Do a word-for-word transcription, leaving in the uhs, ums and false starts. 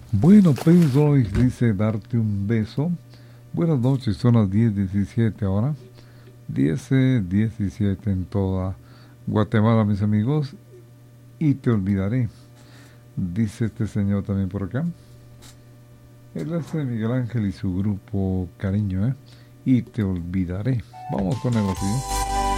Bueno, pues hoy dice darte un beso. Buenas noches, son las diez diecisiete ahora. diez diecisiete en toda Guatemala, mis amigos. Y te olvidaré, dice este señor también por acá. Él es de Miguel Ángel y su grupo Cariño, ¿eh? Y te olvidaré. Vamos con él así.